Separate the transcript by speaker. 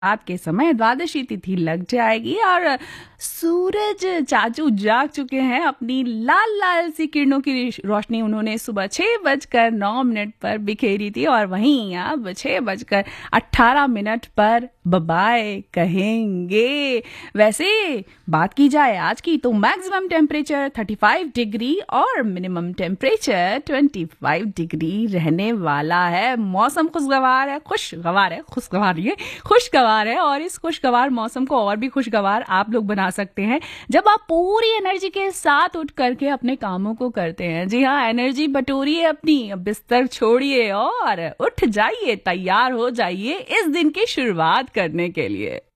Speaker 1: रात के समय द्वादशी तिथि लग जाएगी और सूरज चाचू जाग चुके हैं। अपनी लाल लाल सी किरणों की रोशनी उन्होंने सुबह 6:09 पर बिखेरी थी और वहीं अब 6:18 पर बाय कहेंगे। वैसे बात की जाए आज की तो मैक्सिमम टेम्परेचर 35 डिग्री और मिनिमम टेम्परेचर 25 डिग्री रहने वाला है। मौसम खुशगवार है, खुशगवार है और इस खुशगवार मौसम को और भी खुशगवार आप लोग बना सकते हैं जब आप पूरी एनर्जी के साथ उठ करके अपने कामों को करते हैं। जी हाँ, एनर्जी बटोरिए अपनी, बिस्तर छोड़िए और उठ जाइए, तैयार हो जाइए इस दिन की शुरुआत करने के लिए।